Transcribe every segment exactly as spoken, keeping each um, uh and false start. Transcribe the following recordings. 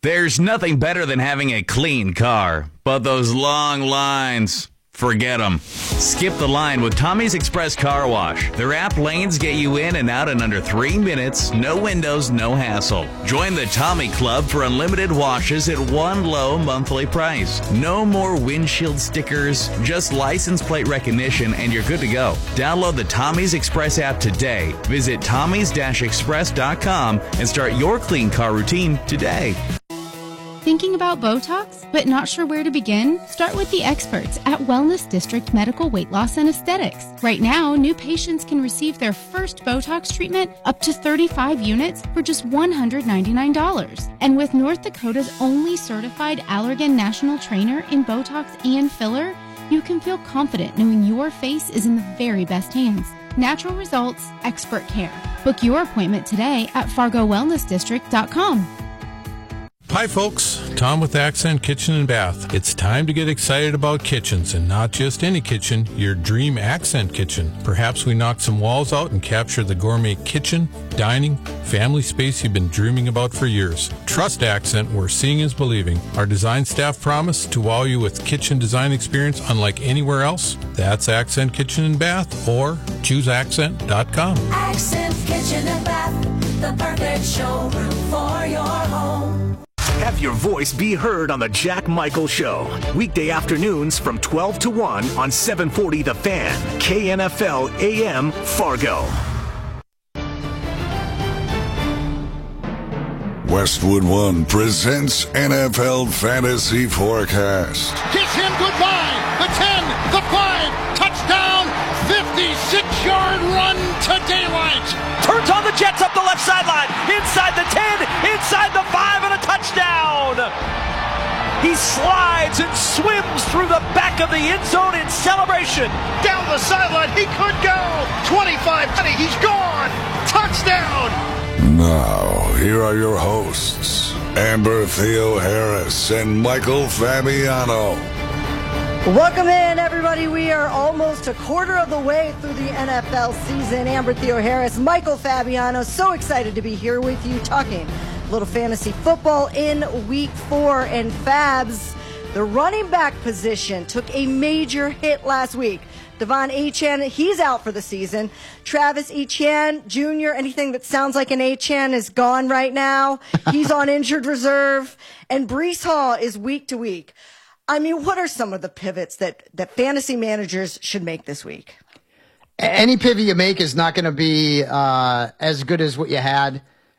There's nothing better than having a clean car, but those long lines, forget them. Skip the line with Tommy's Express Car Wash. Their app lanes get you in and out in under three minutes, no windows, no hassle. Join the Tommy Club for unlimited washes at one low monthly price. No more windshield stickers, just license plate recognition, and you're good to go. Download the Tommy's Express app today. Visit tommys dash express dot com and start your clean car routine today. Thinking about Botox, but not sure where to begin? Start with the experts at Wellness District Medical Weight Loss and Aesthetics. Right now, new patients can receive their first Botox treatment up to thirty-five units for just one hundred ninety-nine dollars. And with North Dakota's only certified Allergan National Trainer in Botox and filler, you can feel confident knowing your face is in the very best hands. Natural results, expert care. Book your appointment today at fargo wellness district dot com. Hi folks, Tom with Accent Kitchen and Bath. It's time to get excited about kitchens, and not just any kitchen, your dream Accent kitchen. Perhaps we knock some walls out and capture the gourmet kitchen, dining, family space you've been dreaming about for years. Trust Accent, where seeing is believing. Our design staff promise to wow you with kitchen design experience unlike anywhere else. That's Accent Kitchen and Bath, or choose accent dot com. Accent Kitchen and Bath, the perfect showroom for your home. Have your voice be heard on the Jack Michael Show. Weekday afternoons from twelve to one on seven forty The Fan, K N F L A M, Fargo. Westwood One presents N F L Fantasy Forecast. Kiss him goodbye. The ten, the five, touchdown, fifty-six-yard run to daylight. Turns on the Jets up the left sideline, inside the ten, inside the five, and a touchdown. He slides and swims through the back of the end zone in celebration. Down the sideline, he could go. twenty-five, he's gone. Touchdown. Now, here are your hosts, Amber Theo Harris and Michael Fabiano. Welcome in, everybody. We are almost a quarter of the way through the N F L season. Amber Theo Harris, Michael Fabiano, so excited to be here with you talking a little fantasy football in week four. And Fabs, the running back position took a major hit last week. Devon Achane, he's out for the season. Travis Etienne Junior, anything that sounds like an Achane is gone right now. He's on injured reserve. And Breece Hall is week to week. I mean, what are some of the pivots that, that fantasy managers should make this week? Any pivot you make is not going to be uh, as good as what you had.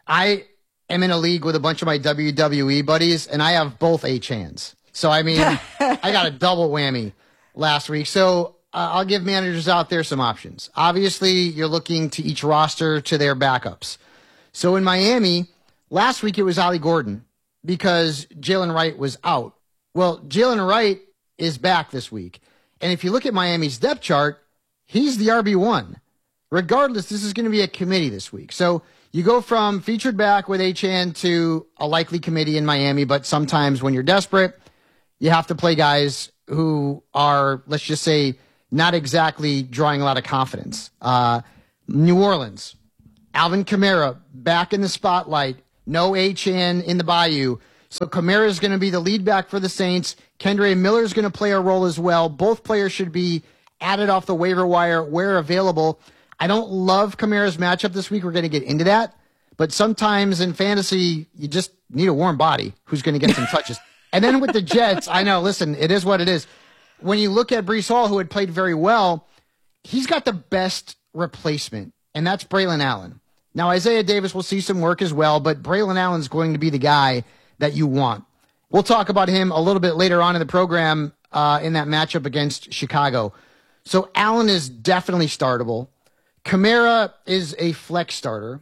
I am in a league with a bunch of my W W E buddies, and I have both Achanes. So, I mean, I got a double whammy last week. So, uh, I'll give managers out there some options. Obviously, you're looking to each roster to their backups. So, in Miami, last week it was Ollie Gordon because Jalen Wright was out. Well, Jalen Wright is back this week. And if you look at Miami's depth chart, he's the R B one. Regardless, this is going to be a committee this week. So you go from featured back with Achane to a likely committee in Miami, but sometimes when you're desperate, you have to play guys who are, let's just say, not exactly drawing a lot of confidence. Uh, New Orleans, Alvin Kamara back in the spotlight, no Achane in the Bayou. So Kamara is going to be the lead back for the Saints. Kendre Miller is going to play a role as well. Both players should be added off the waiver wire where available. I don't love Kamara's matchup this week. We're going to get into that. But sometimes in fantasy, you just need a warm body who's going to get some touches. And then with the Jets, I know, listen, it is what it is. When you look at Breece Hall, who had played very well, he's got the best replacement, and that's Braylon Allen. Now, Isaiah Davis will see some work as well, but Braylon Allen's going to be the guy that you want. We'll talk about him a little bit later on in the program uh, in that matchup against Chicago. So Allen is definitely startable. Kamara is a flex starter.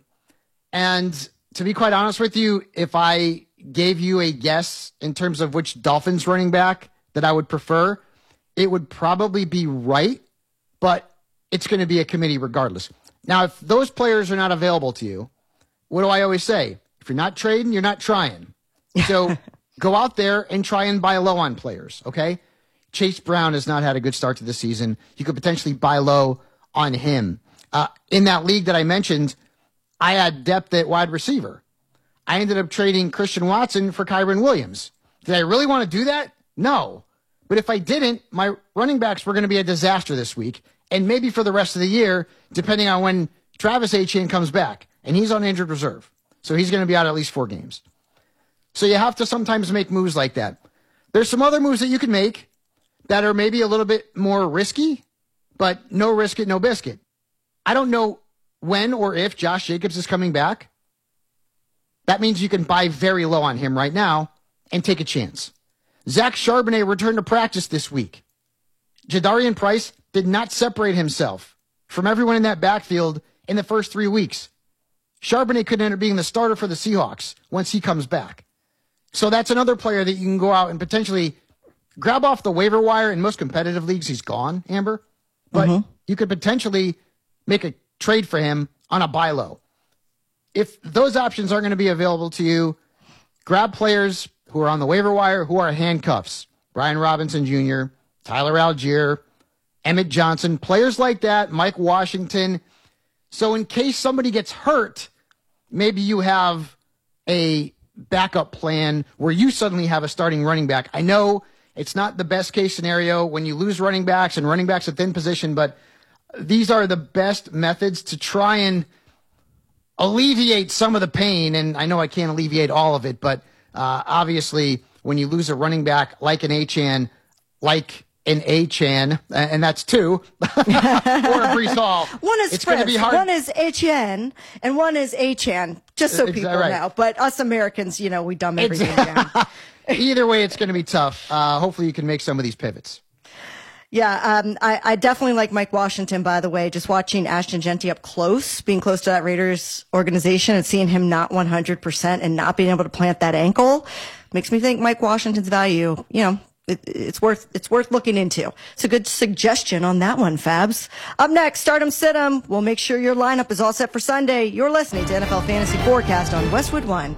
And to be quite honest with you, if I gave you a guess in terms of which Dolphins running back that I would prefer, it would probably be right, but it's going to be a committee regardless. Now, if those players are not available to you, what do I always say? If you're not trading, you're not trying. So go out there and try and buy low on players, okay? Chase Brown has not had a good start to the season. You could potentially buy low on him. Uh, in that league that I mentioned, I had depth at wide receiver. I ended up trading Christian Watson for Kyren Williams. Did I really want to do that? No. But if I didn't, my running backs were going to be a disaster this week, and maybe for the rest of the year, depending on when Travis Etienne comes back. And he's on injured reserve. So he's going to be out at least four games. So you have to sometimes make moves like that. There's some other moves that you can make that are maybe a little bit more risky, but no risk it, no biscuit. I don't know when or if Josh Jacobs is coming back. That means you can buy very low on him right now and take a chance. Zach Charbonnet returned to practice this week. Jadarian Price did not separate himself from everyone in that backfield in the first three weeks. Charbonnet could end up being the starter for the Seahawks once he comes back. So that's another player that you can go out and potentially grab off the waiver wire. In most competitive leagues, he's gone, Amber. But mm-hmm. you could potentially make a trade for him on a buy low. If those options aren't going to be available to you, grab players who are on the waiver wire who are handcuffs. Brian Robinson Junior, Tyler Algier, Emmett Johnson, players like that, Mike Washington. So in case somebody gets hurt, maybe you have a backup plan where you suddenly have a starting running back. I know it's not the best case scenario when you lose running backs and running backs at thin position, but these are the best methods to try and alleviate some of the pain. And I know I can't alleviate all of it, but uh, obviously when you lose a running back like an Achane, like an Achane, and that's two, or a Breece Hall. One is it's gonna be hard. One is Achane, and one is Achane, just so people right. know. But us Americans, you know, we dumb everything down. Either way, it's going to be tough. Uh, hopefully you can make some of these pivots. Yeah, um, I, I definitely like Mike Washington, by the way. Just watching Ashton Genty up close, being close to that Raiders organization and seeing him not one hundred percent and not being able to plant that ankle makes me think Mike Washington's value, you know, it, it's worth it's worth looking into. It's a good suggestion on that one, Fabs. Up next, Start 'em, Sit 'em. We'll make sure your lineup is all set for Sunday. You're listening to N F L Fantasy Forecast on Westwood One.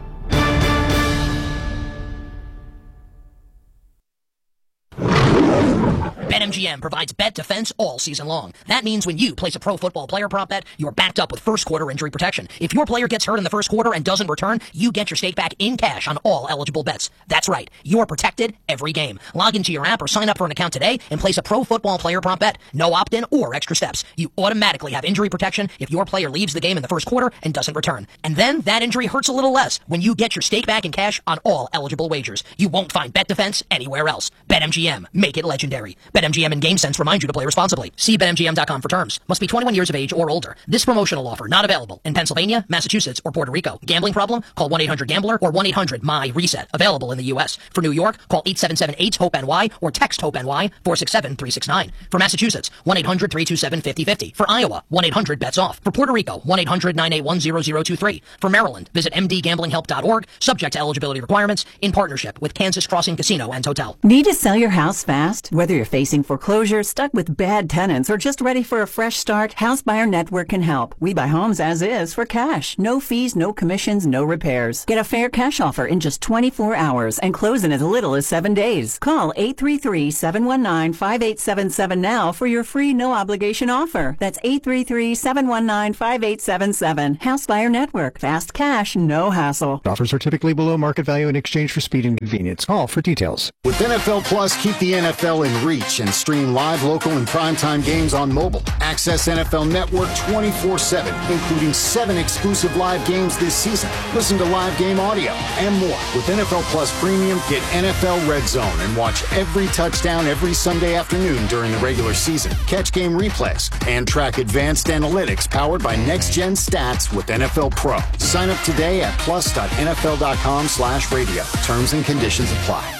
BetMGM provides bet defense all season long. That means when you place a pro football player prop bet, you're backed up with first quarter injury protection. If your player gets hurt in the first quarter and doesn't return, you get your stake back in cash on all eligible bets. That's right. You're protected every game. Log into your app or sign up for an account today and place a pro football player prop bet. No opt-in or extra steps. You automatically have injury protection if your player leaves the game in the first quarter and doesn't return. And then that injury hurts a little less when you get your stake back in cash on all eligible wagers. You won't find bet defense anywhere else. BetMGM. Make it legendary. BetMGM and GameSense remind you to play responsibly. See Bet M G M dot com for terms. Must be twenty-one years of age or older. This promotional offer not available in Pennsylvania, Massachusetts, or Puerto Rico. Gambling problem? Call one eight hundred gambler or one eight hundred M Y reset. Available in the U S. For New York, call eight seven seven eight hope N Y or text HOPE-NY four six seven three six nine. For Massachusetts, one eight hundred three two seven five zero five zero. For Iowa, one eight hundred bets off. For Puerto Rico, one eight hundred nine eight one zero zero two three. For Maryland, visit m d gambling help dot org. Subject to eligibility requirements in partnership with Kansas Crossing Casino and Hotel. Need to sell your house fast? Whether you're facing foreclosure, stuck with bad tenants, or just ready for a fresh start, House Buyer Network can help. We buy homes as is for cash. No fees, no commissions, no repairs. Get a fair cash offer in just twenty-four hours and close in as little as seven days. Call eight three three, seven one nine, five eight seven seven now for your free no obligation offer. That's eight three three, seven one nine, five eight seven seven. House Buyer Network. Fast cash, no hassle. Offers are typically below market value in exchange for speed and convenience. Call for details. With N F L Plus, keep the N F L in reach and stream live, local, and primetime games on mobile. Access N F L Network twenty-four seven, including seven exclusive live games this season. Listen to live game audio and more. With N F L Plus Premium, get N F L Red Zone and watch every touchdown every Sunday afternoon during the regular season. Catch game replays and track advanced analytics powered by next-gen stats with N F L Pro. Sign up today at plus dot N F L dot com slash radio. Terms and conditions apply.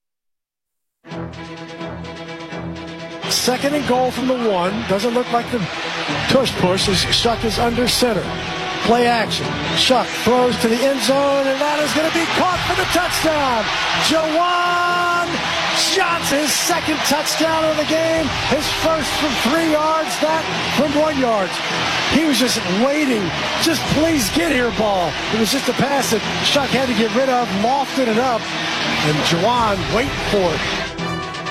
Second and goal from the one. Doesn't look like the tush push as Shuck is under center. Play action. Shuck throws to the end zone, and that is going to be caught for the touchdown. Jawan Johnson, his second touchdown of the game. His first from three yards, that from one yard. He was just waiting. Just please get here, ball. It was just a pass that Shuck had to get rid of, lofted it up, and Jawan waiting for it.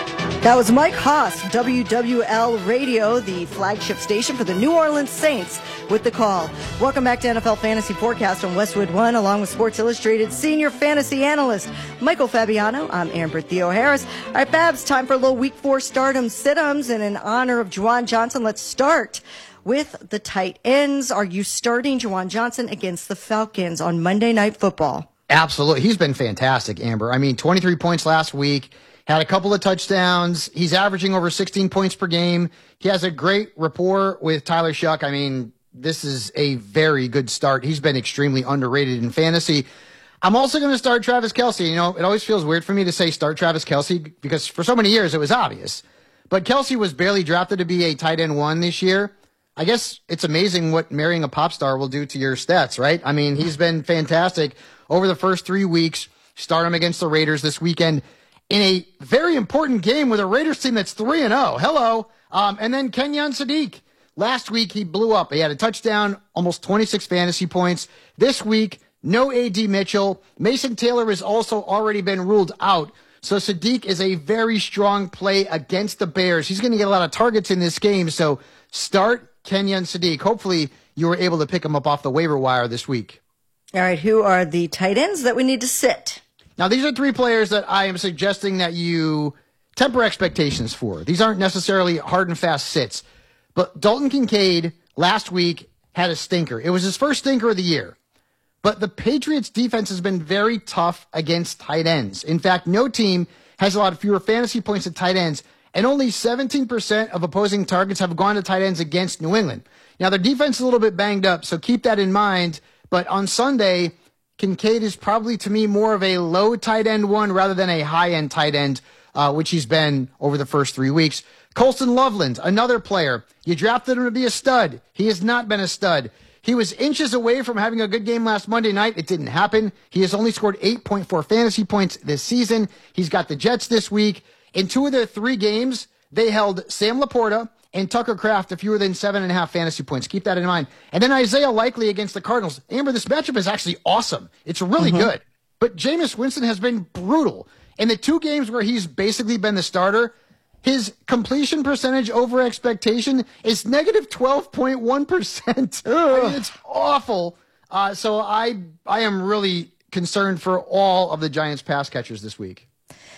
That was Mike Haas, W W L Radio, the flagship station for the New Orleans Saints, with the call. Welcome back to N F L Fantasy Forecast on Westwood One, along with Sports Illustrated senior fantasy analyst Michael Fabiano. I'm Amber Theo Harris. All right, Babs, time for a little week four stardom sit-ems, and in honor of Juwan Johnson, let's start with the tight ends. Are you starting Juwan Johnson against the Falcons on Monday Night Football? Absolutely. He's been fantastic, Amber. I mean, twenty-three points last week. Had a couple of touchdowns. He's averaging over sixteen points per game. He has a great rapport with Tyler Shuck. I mean, this is a very good start. He's been extremely underrated in fantasy. I'm also going to start Travis Kelce. You know, it always feels weird for me to say start Travis Kelce because for so many years it was obvious. But Kelce was barely drafted to be a tight end one this year. I guess it's amazing what marrying a pop star will do to your stats, right? I mean, he's been fantastic over the first three weeks. Start him against the Raiders this weekend in a very important game with a Raiders team that's three and oh. Hello. Um, and then Kenyon Sadiq. Last week, he blew up. He had a touchdown, almost twenty-six fantasy points. This week, no A D Mitchell. Mason Taylor has also already been ruled out. So Sadiq is a very strong play against the Bears. He's going to get a lot of targets in this game. So start Kenyon Sadiq. Hopefully, you were able to pick him up off the waiver wire this week. All right, who are the tight ends that we need to sit? Now, these are three players that I am suggesting that you temper expectations for. These aren't necessarily hard and fast sits. But Dalton Kincaid last week had a stinker. It was his first stinker of the year. But the Patriots defense has been very tough against tight ends. In fact, no team has allowed fewer fantasy points at tight ends, and only seventeen percent of opposing targets have gone to tight ends against New England. Now, their defense is a little bit banged up, so keep that in mind. But on Sunday, Kincaid is probably, to me, more of a low tight end one rather than a high-end tight end, uh, which he's been over the first three weeks. Colston Loveland, another player. You drafted him to be a stud. He has not been a stud. He was inches away from having a good game last Monday night. It didn't happen. He has only scored eight point four fantasy points this season. He's got the Jets this week. In two of their three games, they held Sam Laporta and Tucker Kraft to fewer than seven and a half fantasy points. Keep that in mind. And then Isaiah Likely against the Cardinals. Amber, this matchup is actually awesome. It's really mm-hmm. good. But Jameis Winston has been brutal. In the two games where he's basically been the starter, his completion percentage over expectation is negative twelve point one percent. I mean, it's awful. Uh, so I I am really concerned for all of the Giants pass catchers this week.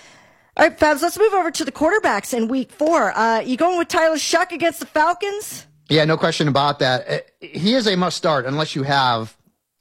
All right, Fabs, let's move over to the quarterbacks in week four. Uh, you going with Tyler Shuck against the Falcons? Yeah, no question about that. He is a must start unless you have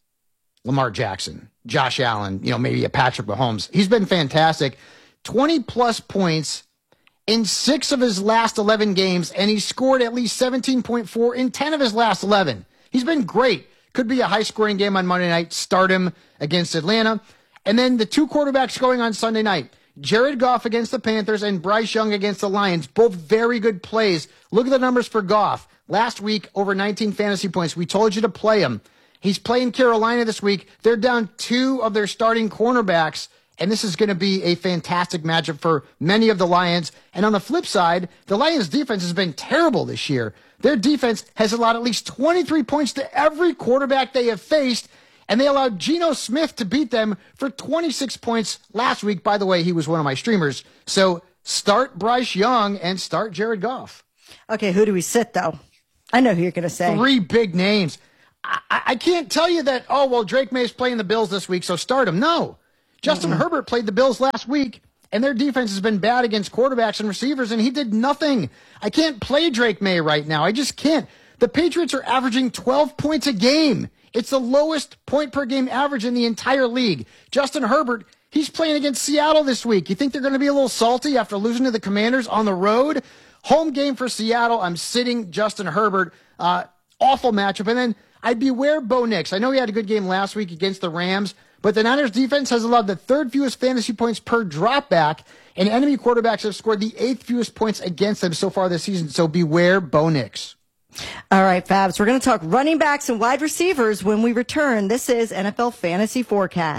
Lamar Jackson, Josh Allen, you know, maybe a Patrick Mahomes. He's been fantastic. twenty plus points in six of his last eleven games, and he scored at least seventeen point four in ten of his last eleven. He's been great. Could be a high-scoring game on Monday night. Start him against Atlanta. And then the two quarterbacks going on Sunday night, Jared Goff against the Panthers and Bryce Young against the Lions. Both very good plays. Look at the numbers for Goff. Last week, over nineteen fantasy points. We told you to play him. He's playing Carolina this week. They're down two of their starting cornerbacks, and this is going to be a fantastic matchup for many of the Lions. And on the flip side, the Lions' defense has been terrible this year. Their defense has allowed at least twenty-three points to every quarterback they have faced, and they allowed Geno Smith to beat them for twenty-six points last week. By the way, he was one of my streamers. So start Bryce Young and start Jared Goff. Okay, who do we sit, though? I know who you're going to say. Three big names. I, I can't tell you that, oh, well, Drake May's playing the Bills this week, so start him. No. Justin mm-hmm. Herbert played the Bills last week, and their defense has been bad against quarterbacks and receivers, and he did nothing. I can't play Drake May right now. I just can't. The Patriots are averaging twelve points a game. It's the lowest point per game average in the entire league. Justin Herbert, he's playing against Seattle this week. You think they're going to be a little salty after losing to the Commanders on the road? Home game for Seattle. I'm sitting Justin Herbert. Uh, awful matchup. And then I'd beware Bo Nix. I know he had a good game last week against the Rams, but the Niners defense has allowed the third fewest fantasy points per drop back, and enemy quarterbacks have scored the eighth fewest points against them so far this season. So beware Bo Nix. All right, Fabs, we're going to talk running backs and wide receivers when we return. This is N F L Fantasy Forecast.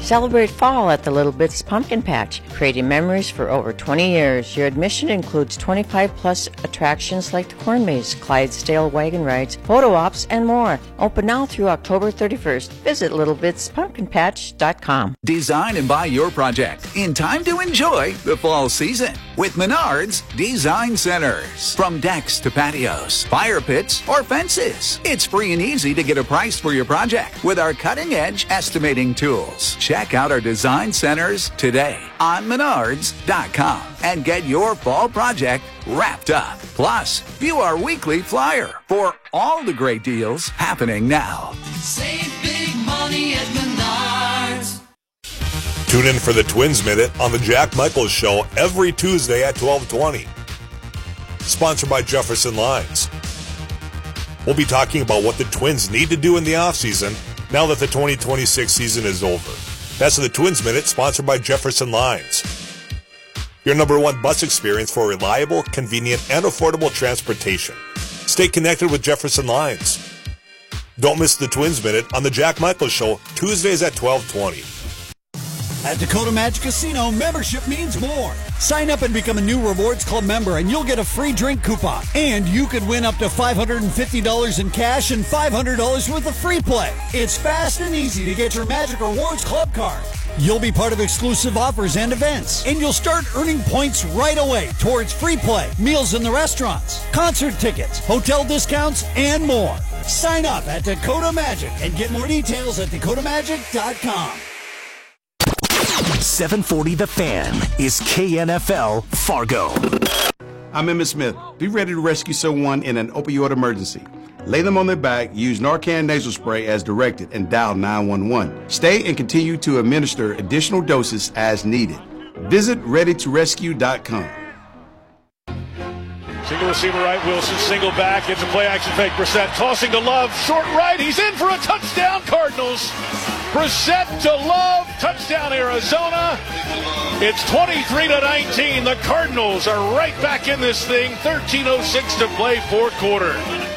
Celebrate fall at the Little Bits Pumpkin Patch, creating memories for over twenty years. Your admission includes twenty-five plus attractions like the Corn Maze, Clydesdale wagon rides, photo ops, and more. Open now through October thirty-first. Visit little bits pumpkin patch dot com. Design and buy your project in time to enjoy the fall season with Menards Design Centers. From decks to patios, fire pits, or fences, it's free and easy to get a price for your project with our cutting-edge estimating tools. Check out our design centers today on menards dot com and get your fall project wrapped up. Plus, view our weekly flyer for all the great deals happening now. Save big money at Menards. Tune in for the Twins Minute on the Jack Michaels Show every Tuesday at twelve twenty. Sponsored by Jefferson Lines. We'll be talking about what the Twins need to do in the offseason now that the twenty twenty-six season is over. That's the Twins Minute, sponsored by Jefferson Lines. Your number one bus experience for reliable, convenient, and affordable transportation. Stay connected with Jefferson Lines. Don't miss the Twins Minute on the Jack Michaels Show, Tuesdays at twelve twenty. At Dakota Magic Casino, membership means more. Sign up and become a new Rewards Club member, and you'll get a free drink coupon. And you could win up to five hundred fifty dollars in cash and five hundred dollars worth of free play. It's fast and easy to get your Magic Rewards Club card. You'll be part of exclusive offers and events, and you'll start earning points right away towards free play, meals in the restaurants, concert tickets, hotel discounts, and more. Sign up at Dakota Magic and get more details at dakota magic dot com. seven forty The Fan is K N F L Fargo. I'm Emmitt Smith. Be ready to rescue someone in an opioid emergency. Lay them on their back, use Narcan nasal spray as directed, and dial nine one one. Stay and continue to administer additional doses as needed. Visit ready to rescue dot com. Single receiver right, Wilson, single back, it's a play action fake. Brissett tossing to Love, short right, he's in for a touchdown, Cardinals. Brissett to Love, touchdown Arizona. It's twenty-three to nineteen. The Cardinals are right back in this thing. thirteen oh six to play, fourth quarter.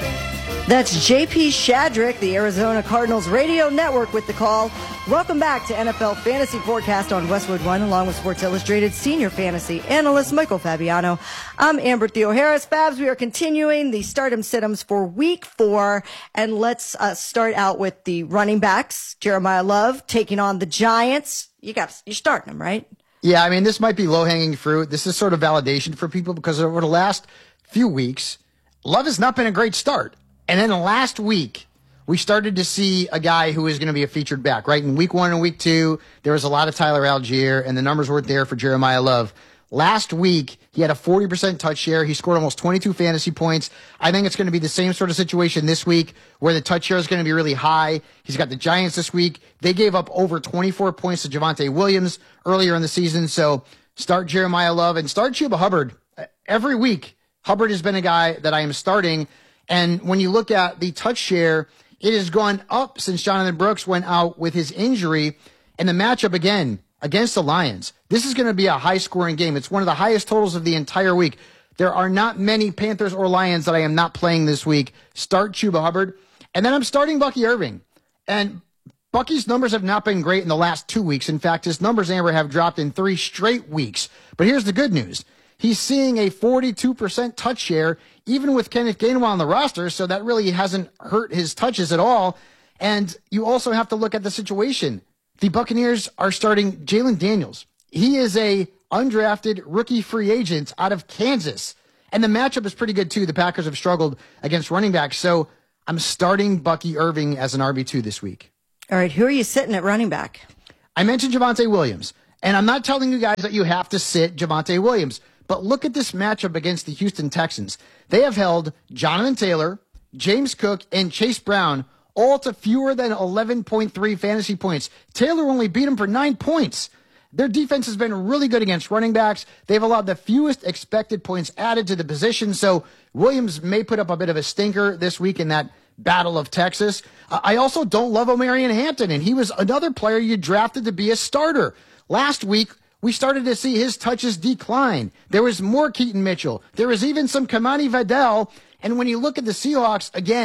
That's J P Shadrick, the Arizona Cardinals radio network, with the call. Welcome back to N F L Fantasy Forecast on Westwood One, along with Sports Illustrated senior fantasy analyst Michael Fabiano. I'm Amber Theo Harris. Babs, we are continuing the stardom situms for week four, and let's uh, start out with the running backs. Jeremiah Love taking on the Giants. You got, you're starting them, right? Yeah, I mean, this might be low-hanging fruit. This is sort of validation for people because over the last few weeks, Love has not been a great start. And then last week, we started to see a guy who is going to be a featured back, right? In week one and week two, there was a lot of Tyler Algier, and the numbers weren't there for Jeremiah Love. Last week, he had a forty percent touch share. He scored almost twenty-two fantasy points. I think it's going to be the same sort of situation this week where the touch share is going to be really high. He's got the Giants this week. They gave up over twenty-four points to Javonte Williams earlier in the season. So start Jeremiah Love and start Chuba Hubbard. Every week, Hubbard has been a guy that I am starting. And when you look at the touch share, it has gone up since Jonathan Brooks went out with his injury. And the matchup, again, against the Lions, this is going to be a high-scoring game. It's one of the highest totals of the entire week. There are not many Panthers or Lions that I am not playing this week. Start Chuba Hubbard. And then I'm starting Bucky Irving. And Bucky's numbers have not been great in the last two weeks. In fact, his numbers, Amber, have dropped in three straight weeks. But here's the good news. He's seeing a forty-two percent touch share, even with Kenneth Gainwell on the roster, so that really hasn't hurt his touches at all. And you also have to look at the situation. The Buccaneers are starting Jalen Daniels. He is a undrafted rookie free agent out of Kansas. And the matchup is pretty good, too. The Packers have struggled against running backs. So I'm starting Bucky Irving as an R B two this week. All right, who are you sitting at running back? I mentioned Javonte Williams. And I'm not telling you guys that you have to sit Javonte Williams. But look at this matchup against the Houston Texans. They have held Jonathan Taylor, James Cook, and Chase Brown all to fewer than eleven point three fantasy points. Taylor only beat him for nine points. Their defense has been really good against running backs. They've allowed the fewest expected points added to the position. So Williams may put up a bit of a stinker this week in that Battle of Texas. Uh, I also don't love Omarion Hampton, and he was another player you drafted to be a starter. Last week, we started to see his touches decline. There was more Keaton Mitchell. There was even some Kamani Vidal. And when you look at the Seahawks, again,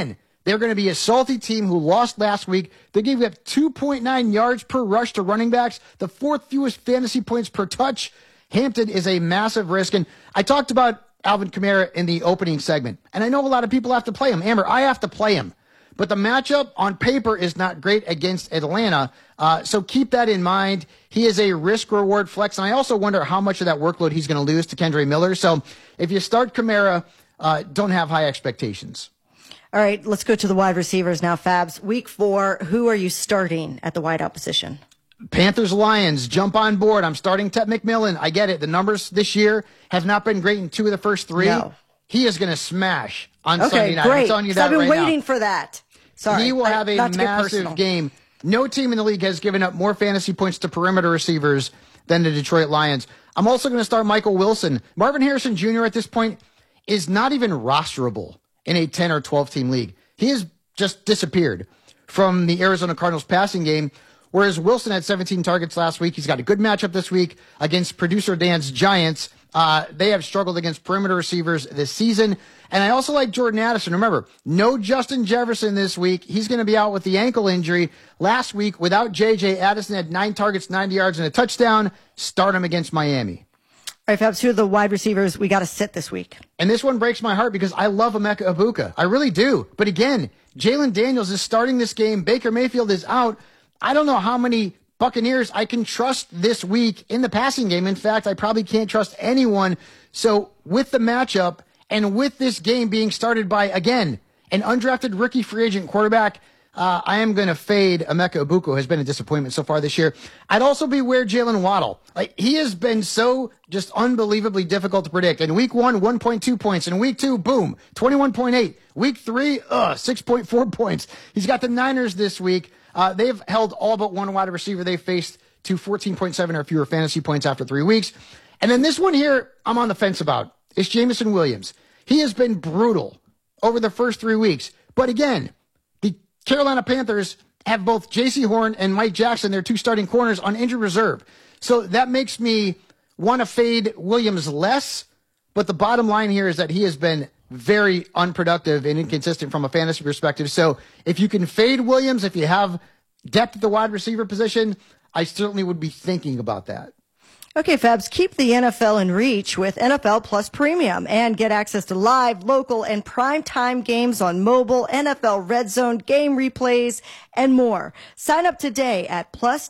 They're going to be a salty team who lost last week. They gave up two point nine yards per rush to running backs, the fourth fewest fantasy points per touch. Hampton is a massive risk. And I talked about Alvin Kamara in the opening segment, and I know a lot of people have to play him. Amber, I have to play him. But the matchup on paper is not great against Atlanta, uh, so keep that in mind. He is a risk-reward flex, and I also wonder how much of that workload he's going to lose to Kendre Miller. So if you start Kamara, uh, don't have high expectations. All right, let's go to the wide receivers now, Fabs. Week four, who are you starting at the wideout position? Panthers, Lions, jump on board. I'm starting Ted McMillan. I get it. The numbers this year have not been great in two of the first three. No. He is going to smash on okay, Sunday night. Great. I'm telling you that I've been right waiting now. for that. Sorry. He will have a massive game. No team in the league has given up more fantasy points to perimeter receivers than the Detroit Lions. I'm also going to start Michael Wilson. Marvin Harrison Junior at this point is not even rosterable in a ten or twelve team league. He has just disappeared from the Arizona Cardinals passing game, whereas Wilson had seventeen targets last week. He's got a good matchup this week against producer Dan's Giants. Uh, they have struggled against perimeter receivers this season. And I also like Jordan Addison. Remember, no Justin Jefferson this week. He's going to be out with the ankle injury. Last week, without J J, Addison had nine targets, ninety yards, and a touchdown. Start him against Miami. All right, Fabs, two of the wide receivers we got to sit this week. And this one breaks my heart because I love Emeka Egbuka. I really do. But again, Jalen Daniels is starting this game. Baker Mayfield is out. I don't know how many Buccaneers I can trust this week in the passing game. In fact, I probably can't trust anyone. So with the matchup and with this game being started by, again, an undrafted rookie free agent quarterback, uh, I am going to fade Emeka Egbuka, who has been a disappointment so far this year. I'd also beware Jalen Waddle. Like, he has been so just unbelievably difficult to predict. In week one, one point two points. In week two, boom, twenty-one point eight. Week three, uh, six point four points. He's got the Niners this week. Uh, they've held all but one wide receiver they faced to fourteen point seven or fewer fantasy points after three weeks. And then this one here, I'm on the fence about. It's Jameson Williams. He has been brutal over the first three weeks. But again, the Carolina Panthers have both J C Horn and Mike Jackson, their two starting corners, on injured reserve. So that makes me want to fade Williams less. But the bottom line here is that he has been very unproductive and inconsistent from a fantasy perspective. So if you can fade Williams, if you have depth at the wide receiver position, I certainly would be thinking about that. Okay, Fabs, keep the N F L in reach with N F L Plus Premium and get access to live, local, and primetime games on mobile, N F L Red Zone, game replays, and more. Sign up today at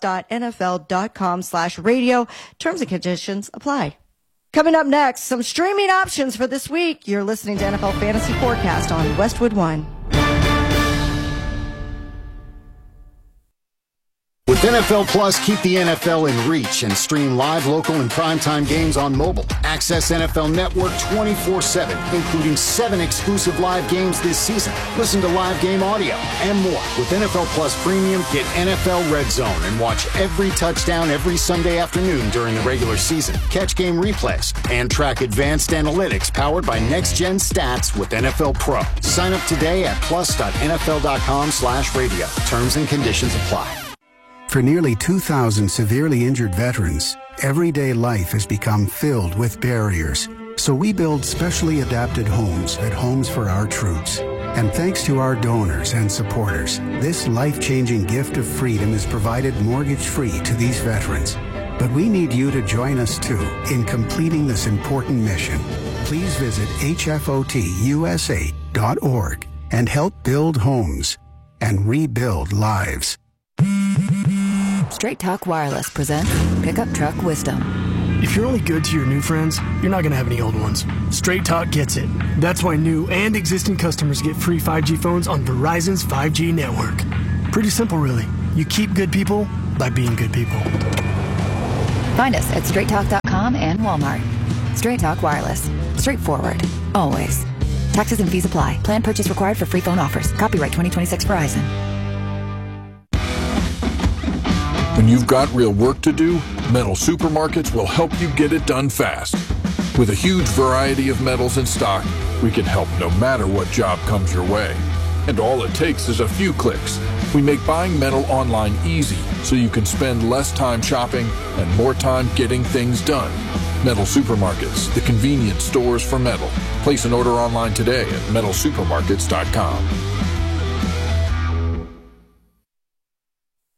plus.nfl.com slash radio. Terms and conditions apply. Coming up next, some streaming options for this week. You're listening to N F L Fantasy Forecast on Westwood One. With N F L Plus, keep the N F L in reach and stream live, local, and primetime games on mobile. Access N F L Network twenty-four seven, including seven exclusive live games this season. Listen to live game audio and more. With N F L Plus Premium, get N F L Red Zone and watch every touchdown every Sunday afternoon during the regular season. Catch game replays and track advanced analytics powered by next-gen stats with N F L Pro. Sign up today at plus.nfl.com slash radio. Terms and conditions apply. For nearly two thousand severely injured veterans, everyday life has become filled with barriers. So we build specially adapted homes at Homes for Our Troops. And thanks to our donors and supporters, this life-changing gift of freedom is provided mortgage-free to these veterans. But we need you to join us, too, in completing this important mission. Please visit H F O T U S A dot org and help build homes and rebuild lives. Straight Talk Wireless presents Pickup Truck Wisdom. If you're only good to your new friends, you're not going to have any old ones. Straight Talk gets it. That's why new and existing customers get free five G phones on Verizon's five G network. Pretty simple, really. You keep good people by being good people. Find us at straight talk dot com and Walmart. Straight Talk Wireless. Straightforward. Always. Taxes and fees apply. Plan purchase required for free phone offers. Copyright twenty twenty-six Verizon. When you've got real work to do, Metal Supermarkets will help you get it done fast. With a huge variety of metals in stock, we can help no matter what job comes your way. And all it takes is a few clicks. We make buying metal online easy so you can spend less time shopping and more time getting things done. Metal Supermarkets, the convenience stores for metal. Place an order online today at metal supermarkets dot com.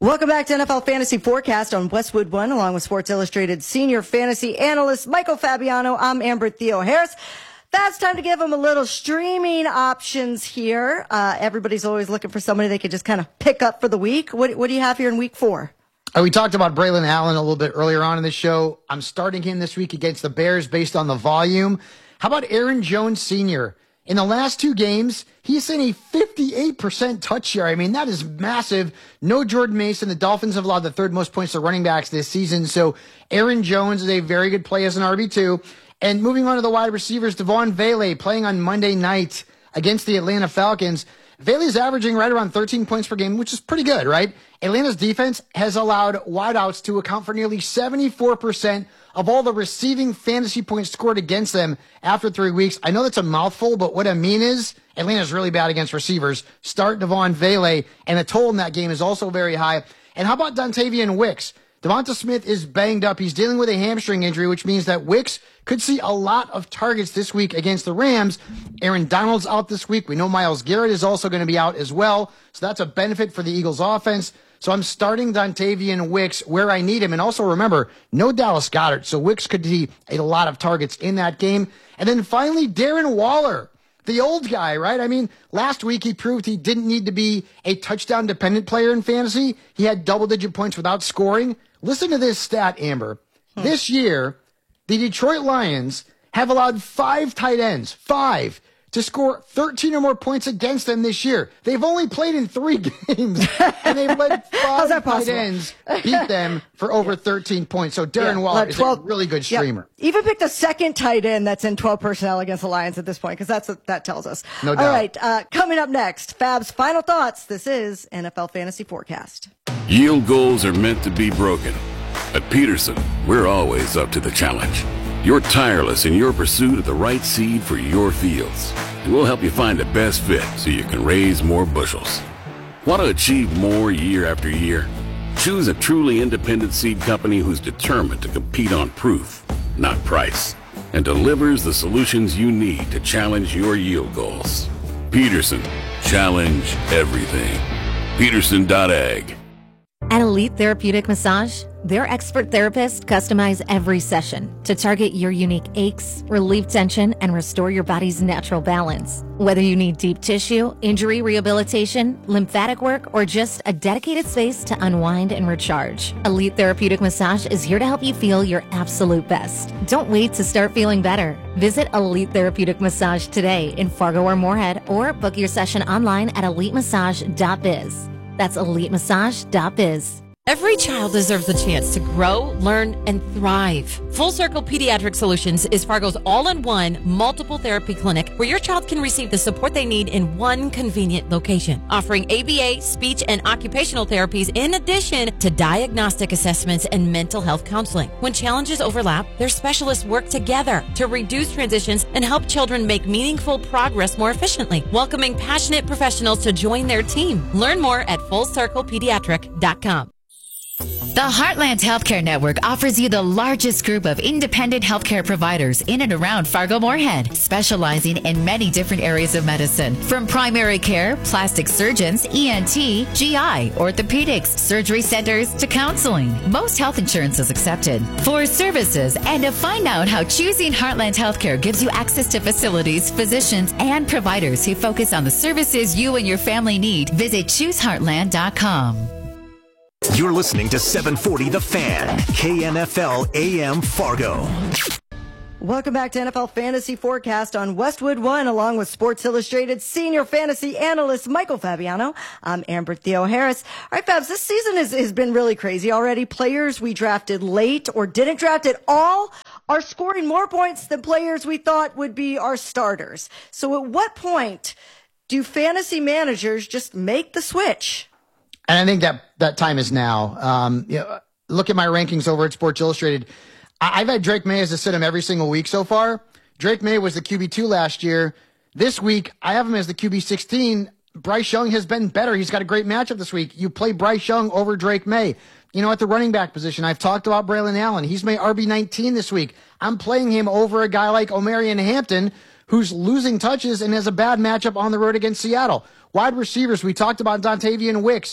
Welcome back to N F L Fantasy Forecast on Westwood One, along with Sports Illustrated senior fantasy analyst Michael Fabiano. I'm Amber Theo-Harris. That's time to give them a little streaming options here. Uh, everybody's always looking for somebody they could just kind of pick up for the week. What, what do you have here in week four? Uh, we talked about Braylon Allen a little bit earlier on in the show. I'm starting him this week against the Bears based on the volume. How about Aaron Jones Senior? In the last two games, he's seen a fifty-eight percent touch share. I mean, that is massive. No Jordan Mason. The Dolphins have allowed the third most points to running backs this season. So Aaron Jones is a very good play as an R B two. And moving on to the wide receivers, Devon Vele playing on Monday night against the Atlanta Falcons. Vele's averaging right around thirteen points per game, which is pretty good, right? Atlanta's defense has allowed wideouts to account for nearly seventy-four percent of all the receiving fantasy points scored against them after three weeks. I know that's a mouthful, but what I mean is Atlanta's really bad against receivers. Start Devon Vele, and the total in that game is also very high. And how about Dontavian Wicks? Devonta Smith is banged up. He's dealing with a hamstring injury, which means that Wicks could see a lot of targets this week against the Rams. Aaron Donald's out this week. We know Myles Garrett is also going to be out as well. So that's a benefit for the Eagles offense. So I'm starting Dontavian Wicks where I need him. And also remember, no Dallas Goedert. So Wicks could see a lot of targets in that game. And then finally, Darren Waller. The old guy, right? I mean, last week he proved he didn't need to be a touchdown-dependent player in fantasy. He had double-digit points without scoring. Listen to this stat, Amber. Hmm. This year, the Detroit Lions have allowed five tight ends, five, to score thirteen or more points against them this year. They've only played in three games, and they've let five tight ends beat them for over thirteen points. So Darren yeah, Waller twelve, is a really good streamer. Yep. Even picked a second tight end that's in twelve personnel against the Lions at this point, because that's what that tells us. No doubt. All right, uh, coming up next, Fab's final thoughts. This is N F L Fantasy Forecast. Yield goals are meant to be broken. At Peterson, we're always up to the challenge. You're tireless in your pursuit of the right seed for your fields, and we'll help you find the best fit so you can raise more bushels. Want to achieve more year after year? Choose a truly independent seed company who's determined to compete on proof, not price, and delivers the solutions you need to challenge your yield goals. Peterson, challenge everything. Peterson dot ag. At Elite Therapeutic Massage, their expert therapists customize every session to target your unique aches, relieve tension, and restore your body's natural balance. Whether you need deep tissue, injury rehabilitation, lymphatic work, or just a dedicated space to unwind and recharge, Elite Therapeutic Massage is here to help you feel your absolute best. Don't wait to start feeling better. Visit Elite Therapeutic Massage today in Fargo or Moorhead, or book your session online at elite massage dot biz. That's elite massage dot biz. Every child deserves a chance to grow, learn, and thrive. Full Circle Pediatric Solutions is Fargo's all-in-one multiple therapy clinic where your child can receive the support they need in one convenient location, offering A B A, speech, and occupational therapies in addition to diagnostic assessments and mental health counseling. When challenges overlap, their specialists work together to reduce transitions and help children make meaningful progress more efficiently, welcoming passionate professionals to join their team. Learn more at full circle pediatric dot com. The Heartland Healthcare Network offers you the largest group of independent healthcare providers in and around Fargo-Moorhead, specializing in many different areas of medicine, from primary care, plastic surgeons, E N T, G I, orthopedics, surgery centers, to counseling. Most health insurance is accepted. For services and to find out how choosing Heartland Healthcare gives you access to facilities, physicians, and providers who focus on the services you and your family need, visit choose heartland dot com. You're listening to seven forty The Fan, K N F L A M Fargo. Welcome back to N F L Fantasy Forecast on Westwood One, along with Sports Illustrated senior fantasy analyst Michael Fabiano. I'm Amber Theo-Harris. All right, Fabs, this season has, has been really crazy already. Players we drafted late or didn't draft at all are scoring more points than players we thought would be our starters. So at what point do fantasy managers just make the switch? And I think that that time is now. Um, you know, look at my rankings over at Sports Illustrated. I, I've had Drake May as a sit him every single week so far. Drake May was the Q B two last year. This week, I have him as the Q B sixteen. Bryce Young has been better. He's got a great matchup this week. You play Bryce Young over Drake May. You know, at the running back position, I've talked about Braylon Allen. He's my R B nineteen this week. I'm playing him over a guy like Omarion Hampton, who's losing touches and has a bad matchup on the road against Seattle. Wide receivers, we talked about Dontavian Wicks.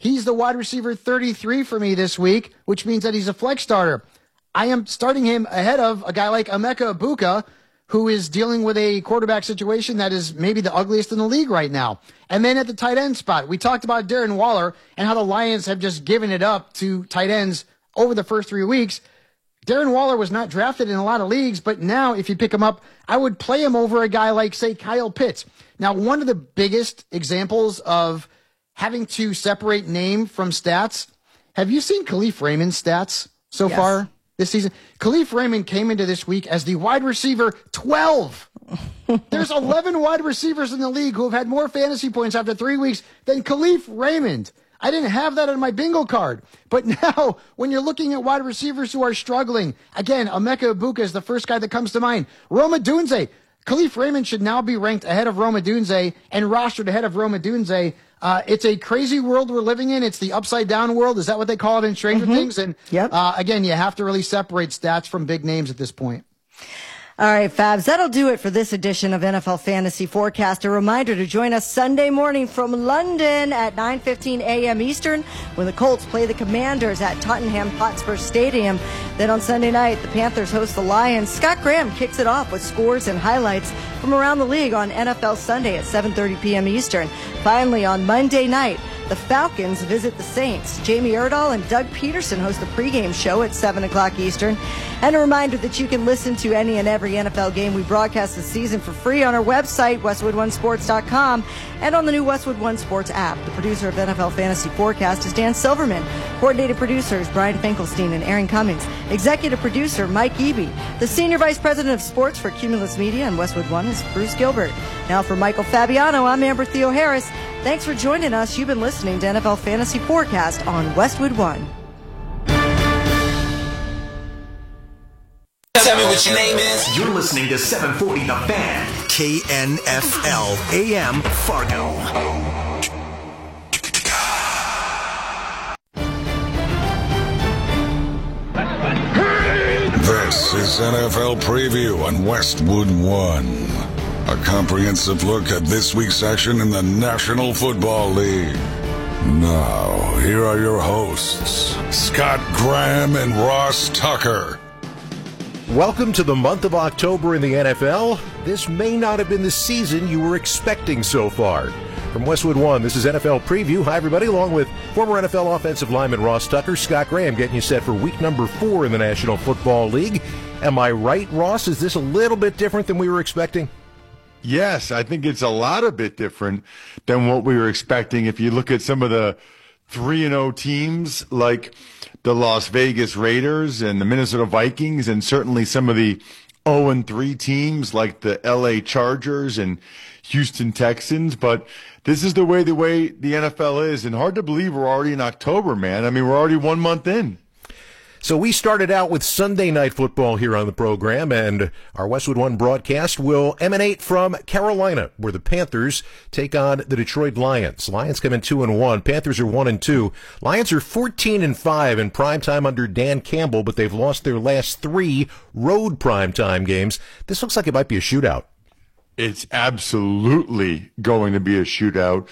He's the wide receiver thirty-three for me this week, which means that he's a flex starter. I am starting him ahead of a guy like Emeka Egbuka, who is dealing with a quarterback situation that is maybe the ugliest in the league right now. And then at the tight end spot, we talked about Darren Waller and how the Lions have just given it up to tight ends over the first three weeks. Darren Waller was not drafted in a lot of leagues, but now if you pick him up, I would play him over a guy like, say, Kyle Pitts. Now, one of the biggest examples of having to separate name from stats, have you seen Khalif Raymond's stats so Yes. far this season? Khalif Raymond came into this week as the wide receiver twelve. There's eleven wide receivers in the league who have had more fantasy points after three weeks than Khalif Raymond. I didn't have that on my bingo card. But now, when you're looking at wide receivers who are struggling, again, Emeka Egbuka is the first guy that comes to mind. Roma Dunze. Khalif Raymond should now be ranked ahead of Roma Dunze and rostered ahead of Roma Dunze. Uh, it's a crazy world we're living in. It's the upside down world. Is that what they call it in Stranger Mhm. Things? And Yep. uh, again, you have to really separate stats from big names at this point. All right, Fabs, that'll do it for this edition of N F L Fantasy Forecast. A reminder to join us Sunday morning from London at nine fifteen a.m. Eastern when the Colts play the Commanders at Tottenham Hotspur Stadium. Then on Sunday night, the Panthers host the Lions. Scott Graham kicks it off with scores and highlights from around the league on N F L Sunday at seven thirty p.m. Eastern. Finally, on Monday night, the Falcons visit the Saints. Jamie Erdahl and Doug Peterson host the pregame show at seven o'clock Eastern. And a reminder that you can listen to any and every N F L game we broadcast this season for free on our website, westwood one sports dot com, and on the new Westwood One Sports app. The producer of N F L Fantasy Forecast is Dan Silverman. Coordinated producers Brian Finkelstein and Aaron Cummings. Executive producer Mike Eby. The Senior Vice President of Sports for Cumulus Media and Westwood One is Bruce Gilbert. Now for Michael Fabiano, I'm Amber Theo Harris. Thanks for joining us. You've been listening to N F L Fantasy Forecast on Westwood One. Tell me what your name is. You're listening to seven forty The Fan, K N F L A M Fargo. This is N F L Preview on Westwood One. A comprehensive look at this week's action in the National Football League. Now, here are your hosts, Scott Graham and Ross Tucker. Welcome to the month of October in the N F L. This may not have been the season you were expecting so far. From Westwood One, this is N F L Preview. Hi, everybody, along with former N F L offensive lineman Ross Tucker, Scott Graham getting you set for week number four in the National Football League. Am I right, Ross? Is this a little bit different than we were expecting? Yes, I think it's a lot a bit different than what we were expecting. If you look at some of the three and oh teams like the Las Vegas Raiders and the Minnesota Vikings, and certainly some of the oh and three teams like the L A Chargers and Houston Texans. But this is the way the way the N F L is, and hard to believe we're already in October, man. I mean, we're already one month in. So we started out with Sunday Night Football here on the program, and our Westwood One broadcast will emanate from Carolina, where the Panthers take on the Detroit Lions. Lions come in two and one. Panthers are one and two. Lions are fourteen and five in primetime under Dan Campbell, but they've lost their last three road primetime games. This looks like it might be a shootout. It's absolutely going to be a shootout.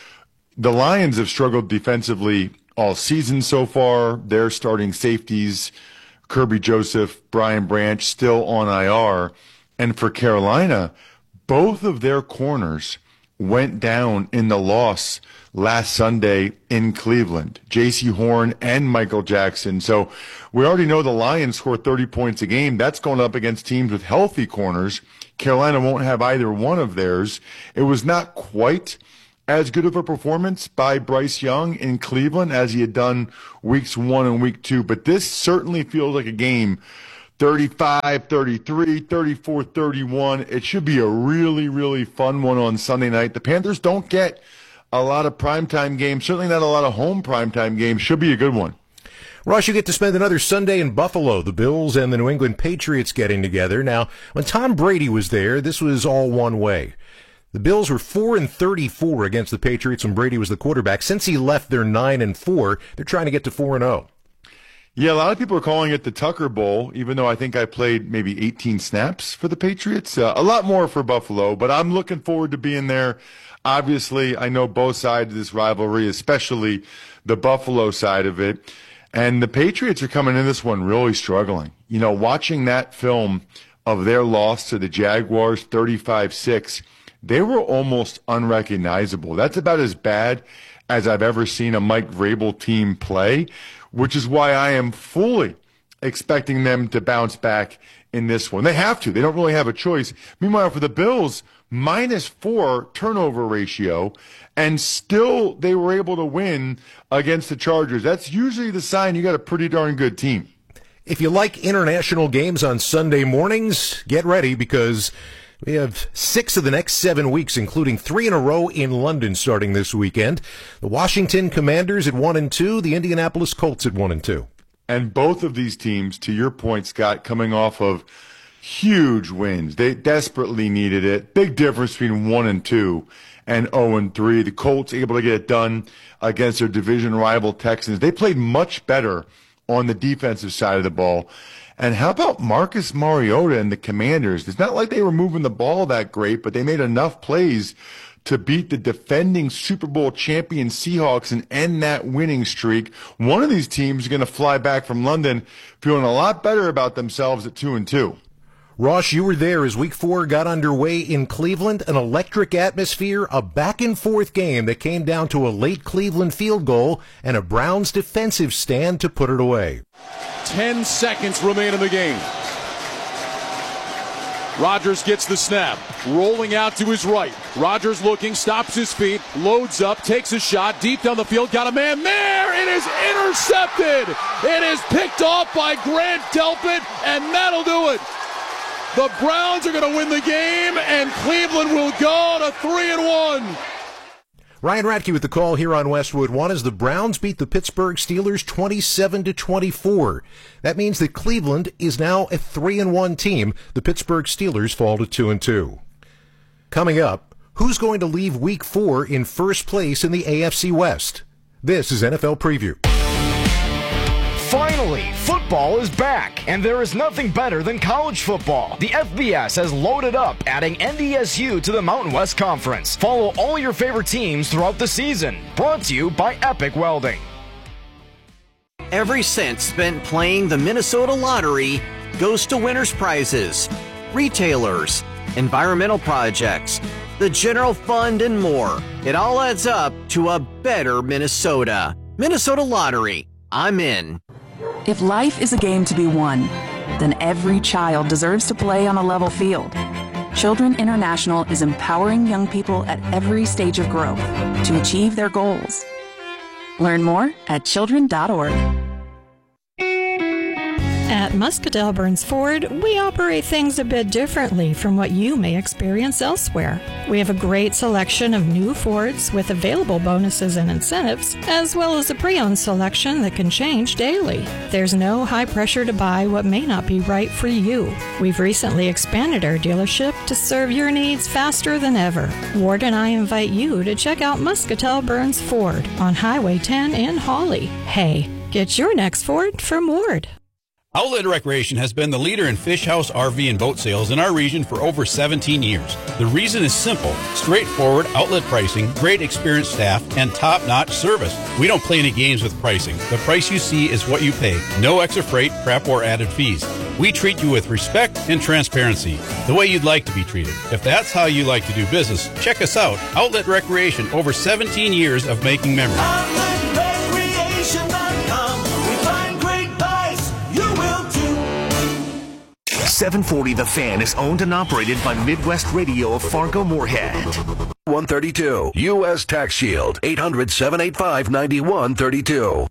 The Lions have struggled defensively all season so far. Their starting safeties, Kirby Joseph, Brian Branch, still on I R. And for Carolina, both of their corners went down in the loss last Sunday in Cleveland. J C Horn and Michael Jackson. So we already know the Lions score thirty points a game. That's going up against teams with healthy corners. Carolina won't have either one of theirs. It was not quite as good of a performance by Bryce Young in Cleveland as he had done weeks one and week two. But this certainly feels like a game, thirty-five thirty-three, thirty-four thirty-one. It should be a really, really fun one on Sunday night. The Panthers don't get a lot of primetime games, certainly not a lot of home primetime games. Should be a good one. Ross, you get to spend another Sunday in Buffalo, the Bills and the New England Patriots getting together. Now, when Tom Brady was there, this was all one way. The Bills were four and thirty-four against the Patriots when Brady was the quarterback. Since he left, they're nine and four. They're trying to get to four and oh. Yeah, a lot of people are calling it the Tucker Bowl, even though I think I played maybe eighteen snaps for the Patriots. Uh, a lot more for Buffalo, but I'm looking forward to being there. Obviously, I know both sides of this rivalry, especially the Buffalo side of it. And the Patriots are coming in this one really struggling. You know, watching that film of their loss to the Jaguars, thirty-five six, they were almost unrecognizable. That's about as bad as I've ever seen a Mike Vrabel team play, which is why I am fully expecting them to bounce back in this one. They have to. They don't really have a choice. Meanwhile, for the Bills, minus four turnover ratio, and still they were able to win against the Chargers. That's usually the sign you got a pretty darn good team. If you like international games on Sunday mornings, get ready because we have six of the next seven weeks, including three in a row in London starting this weekend. The Washington Commanders at one and two, the Indianapolis Colts at one and two. And both of these teams, to your point, Scott, coming off of huge wins. They desperately needed it. Big difference between one and two and oh and three. The Colts able to get it done against their division rival Texans. They played much better on the defensive side of the ball. And how about Marcus Mariota and the Commanders? It's not like they were moving the ball that great, but they made enough plays to beat the defending Super Bowl champion Seahawks and end that winning streak. One of these teams is going to fly back from London feeling a lot better about themselves at two and two. Ross, you were there as week four got underway in Cleveland, an electric atmosphere, a back-and-forth game that came down to a late Cleveland field goal and a Browns defensive stand to put it away. Ten seconds remain in the game. Rodgers gets the snap, rolling out to his right. Rodgers looking, stops his feet, loads up, takes a shot, deep down the field, got a man there. It is intercepted. It is picked off by Grant Delpit, and that'll do it. The Browns are going to win the game, and Cleveland will go to three and one. Ryan Radke with the call here on Westwood One as the Browns beat the Pittsburgh Steelers twenty-seven to twenty-four. That means that Cleveland is now a three and one team. The Pittsburgh Steelers fall to two and two. Coming up, who's going to leave Week Four in first place in the A F C West? This is N F L Preview. Finally, football is back, and there is nothing better than college football. The F B S has loaded up, adding N D S U to the Mountain West Conference. Follow all your favorite teams throughout the season. Brought to you by Epic Welding. Every cent spent playing the Minnesota Lottery goes to winners' prizes, retailers, environmental projects, the general fund, and more. It all adds up to a better Minnesota. Minnesota Lottery. I'm in. If life is a game to be won, then every child deserves to play on a level field. Children International is empowering young people at every stage of growth to achieve their goals. Learn more at children dot org. At Muscatel Burns Ford, we operate things a bit differently from what you may experience elsewhere. We have a great selection of new Fords with available bonuses and incentives, as well as a pre-owned selection that can change daily. There's no high pressure to buy what may not be right for you. We've recently expanded our dealership to serve your needs faster than ever. Ward and I invite you to check out Muscatel Burns Ford on Highway ten in Hawley. Hey, get your next Ford from Ward. Outlet Recreation has been the leader in fish house, R V, and boat sales in our region for over seventeen years. The reason is simple: straightforward outlet pricing, great experienced staff, and top-notch service. We don't play any games with pricing. The price you see is what you pay. No extra freight, prep, or added fees. We treat you with respect and transparency, the way you'd like to be treated. If that's how you like to do business, check us out. Outlet Recreation, over seventeen years of making memories. outlet recreation dot com. We find great buys. You will too. seven forty The Fan is owned and operated by Midwest Radio of Fargo-Moorhead. one thirty-two U S Tax Shield, eight hundred, seven eight five, nine one three two.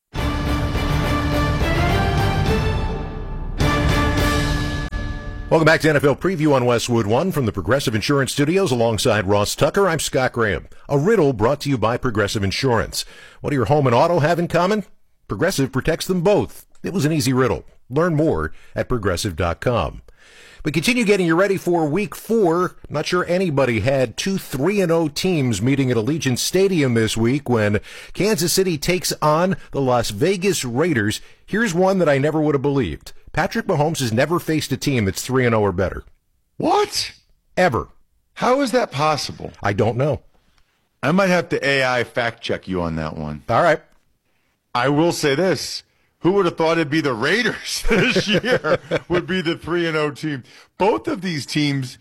Welcome back to N F L Preview on Westwood One from the Progressive Insurance Studios alongside Ross Tucker. I'm Scott Graham. A riddle brought to you by Progressive Insurance. What do your home and auto have in common? Progressive protects them both. It was an easy riddle. Learn more at progressive dot com. We continue getting you ready for week four. I'm not sure anybody had two three and oh teams meeting at Allegiant Stadium this week when Kansas City takes on the Las Vegas Raiders. Here's one that I never would have believed. Patrick Mahomes has never faced a team that's three and oh or better. What? Ever. How is that possible? I don't know. I might have to A I fact check you on that one. All right. I will say this. Who would have thought it'd be the Raiders this year would be the three and oh team? Both of these teams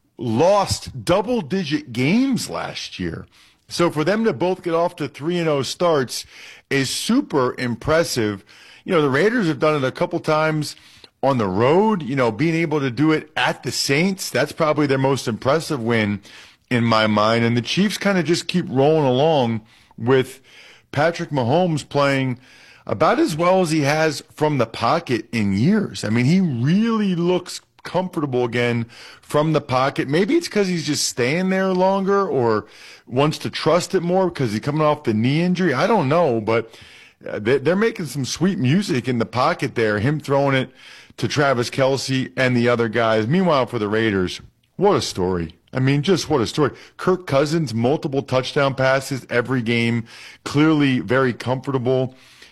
lost double-digit games last year. So for them to both get off to three and oh starts is super impressive. You know, the Raiders have done it a couple times on the road. You know, being able to do it at the Saints, that's probably their most impressive win in my mind. And the Chiefs kind of just keep rolling along with Patrick Mahomes playing about as well as he has from the pocket in years. I mean, he really looks comfortable again from the pocket. Maybe it's because he's just staying there longer or wants to trust it more because he's coming off the knee injury. I don't know, but they're making some sweet music in the pocket there, him throwing it to Travis Kelce and the other guys. Meanwhile, for the Raiders, what a story. I mean, just what a story. Kirk Cousins, multiple touchdown passes every game, clearly very comfortable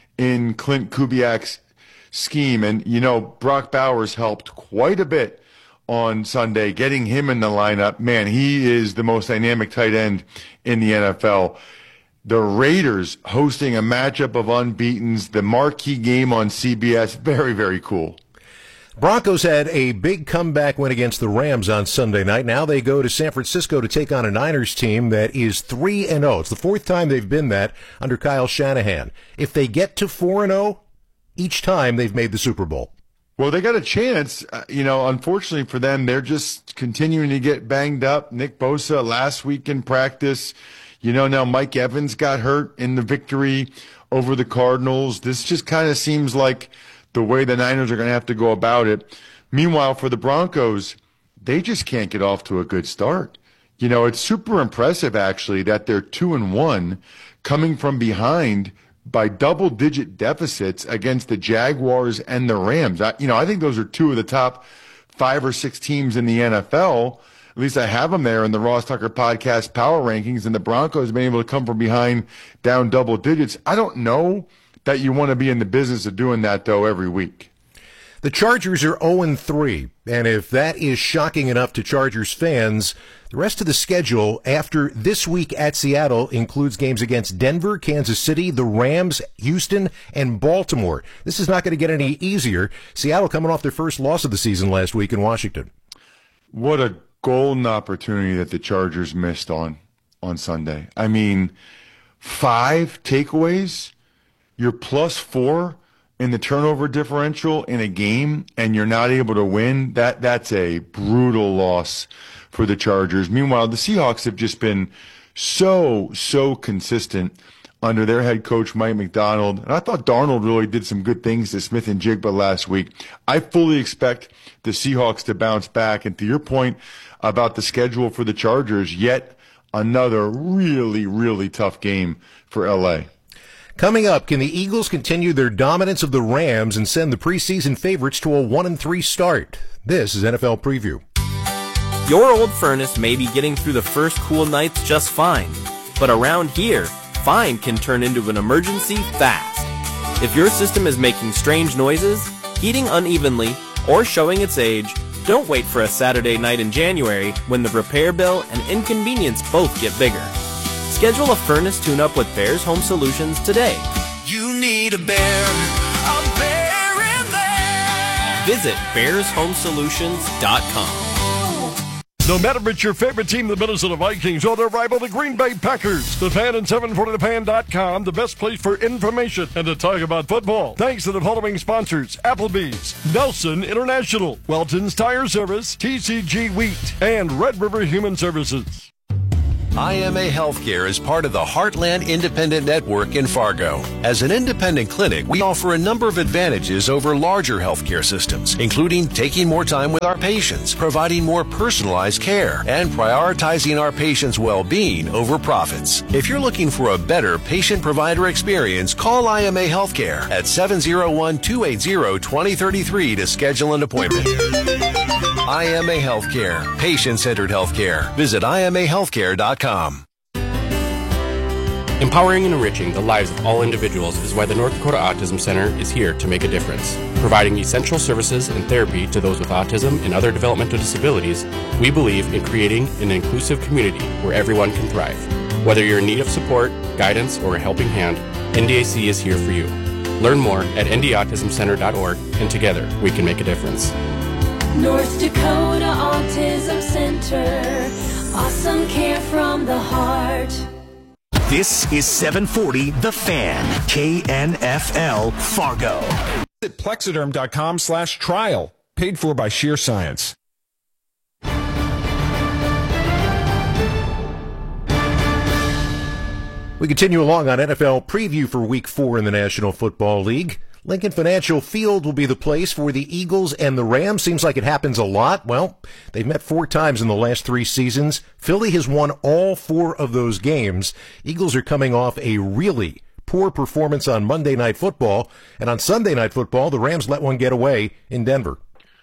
in Clint Kubiak's scheme. And, you know, Brock Bowers helped quite a bit on Sunday, getting him in the lineup. Man, he is the most dynamic tight end in the N F L. The Raiders hosting a matchup of unbeatens, the marquee game on C B S. Very, very cool. Broncos had a big comeback win against the Rams on Sunday night. Now they go to San Francisco to take on a Niners team that is three and oh. It's the fourth time they've been that under Kyle Shanahan. If they get to four and oh, each time they've made the Super Bowl. Well, they got a chance. Uh, you know, unfortunately for them, they're just continuing to get banged up. Nick Bosa last week in practice. You know, now Mike Evans got hurt in the victory over the Cardinals. This just kind of seems like the way the Niners are going to have to go about it. Meanwhile, for the Broncos, they just can't get off to a good start. You know, it's super impressive, actually, that they're two and one coming from behind by double-digit deficits against the Jaguars and the Rams. I, you know, I think those are two of the top five or six teams in the N F L. At least I have them there in the Ross Tucker Podcast Power Rankings, and the Broncos have been able to come from behind down double digits. I don't know that you want to be in the business of doing that, though, every week. The Chargers are oh and three, and if that is shocking enough to Chargers fans, the rest of the schedule after this week at Seattle includes games against Denver, Kansas City, the Rams, Houston, and Baltimore. This is not going to get any easier. Seattle coming off their first loss of the season last week in Washington. What a golden opportunity that the Chargers missed on on Sunday. I mean, five takeaways. You're plus four in the turnover differential in a game, and you're not able to win. That that's a brutal loss for the Chargers. Meanwhile, the Seahawks have just been so, so consistent under their head coach, Mike Macdonald. And I thought Darnold really did some good things to Smith and Jigba last week. I fully expect the Seahawks to bounce back. And to your point about the schedule for the Chargers, yet another really, really tough game for L A. Coming up, can the Eagles continue their dominance of the Rams and send the preseason favorites to a one and three start? This is N F L Preview. Your old furnace may be getting through the first cool nights just fine, but around here, fine can turn into an emergency fast. If your system is making strange noises, heating unevenly, or showing its age, don't wait for a Saturday night in January when the repair bill and inconvenience both get bigger. Schedule a furnace tune-up with Bears Home Solutions today. You need a bear, a bear in there. Visit bears home solutions dot com. No matter if it's your favorite team, the Minnesota Vikings, or their rival, the Green Bay Packers, The Fan and seven forty the fan dot com, the best place for information and to talk about football. Thanks to the following sponsors: Applebee's, Nelson International, Welton's Tire Service, T C G Wheat, and Red River Human Services. I M A Healthcare is part of the Heartland Independent Network in Fargo. As an independent clinic, we offer a number of advantages over larger healthcare systems, including taking more time with our patients, providing more personalized care, and prioritizing our patients' well-being over profits. If you're looking for a better patient-provider experience, call I M A Healthcare at seven oh one, two eight zero, two oh three three to schedule an appointment. I M A Healthcare. Patient-centered healthcare. Visit I M A healthcare dot com. Empowering and enriching the lives of all individuals is why the North Dakota Autism Center is here to make a difference. Providing essential services and therapy to those with autism and other developmental disabilities, we believe in creating an inclusive community where everyone can thrive. Whether you're in need of support, guidance, or a helping hand, N D A C is here for you. Learn more at N D autism center dot org, and together we can make a difference. North Dakota Autism Center. Awesome care from the heart. This is seven forty The Fan, K N F L Fargo. At plexiderm dot com slash trial. Paid for by Sheer Science. We continue along on N F L preview for Week Four in the National Football League. Lincoln Financial Field will be the place for the Eagles and the Rams. Seems like it happens a lot. Well, they've met four times in the last three seasons. Philly has won all four of those games. Eagles are coming off a really poor performance on Monday Night Football. And on Sunday Night Football, the Rams let one get away in Denver.